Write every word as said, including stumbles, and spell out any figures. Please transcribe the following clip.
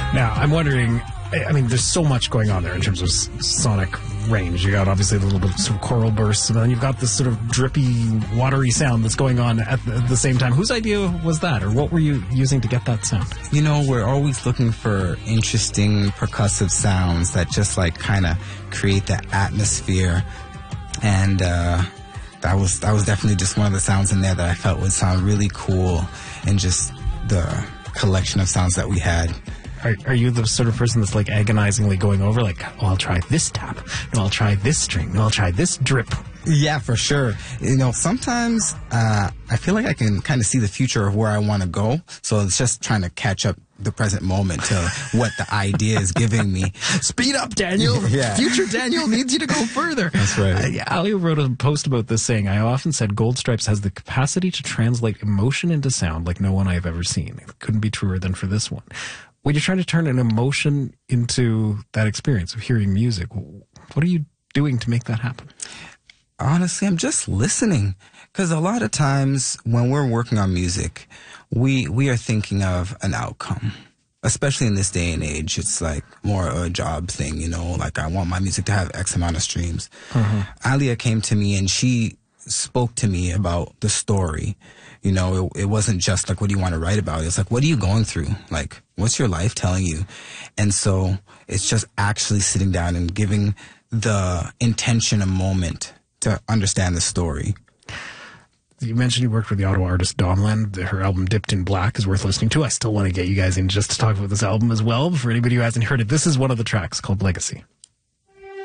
Now, I'm wondering, I mean, there's so much going on there in terms of s- sonic range. You got obviously the little bit of sort of choral bursts, and then you've got this sort of drippy, watery sound that's going on at the, at the same time. Whose idea was that, or what were you using to get that sound? You know, we're always looking for interesting percussive sounds that just like kind of create that atmosphere, and uh, that was that was definitely just one of the sounds in there that I felt would sound really cool, and just the collection of sounds that we had. Are, are you the sort of person that's like agonizingly going over, like, oh, I'll try this tap, no, I'll try this string, no, I'll try this drip? Yeah, for sure. You know, sometimes uh, I feel like I can kind of see the future of where I want to go. So it's just trying to catch up the present moment to what the idea is giving me. Speed up, Daniel. Yeah. Future Daniel needs you to go further. That's right. Uh, Ali wrote a post about this saying, I often said Gold Stripes has the capacity to translate emotion into sound like no one I've ever seen. It couldn't be truer than for this one. When you're trying to turn an emotion into that experience of hearing music, what are you doing to make that happen? Honestly, I'm just listening. Because a lot of times when we're working on music, we we are thinking of an outcome. Especially in this day and age, it's like more a job thing, you know, like I want my music to have X amount of streams. Mm-hmm. Alia came to me and she spoke to me about the story. You know, it, it wasn't just like, what do you want to write about? It's like, what are you going through? Like, what's your life telling you? And so it's just actually sitting down and giving the intention a moment to understand the story. You mentioned you worked with the Ottawa artist Domland. Her album Dipped in Black is worth listening to. I still want to get you guys in just to talk about this album as well. For anybody who hasn't heard it, this is one of the tracks called Legacy.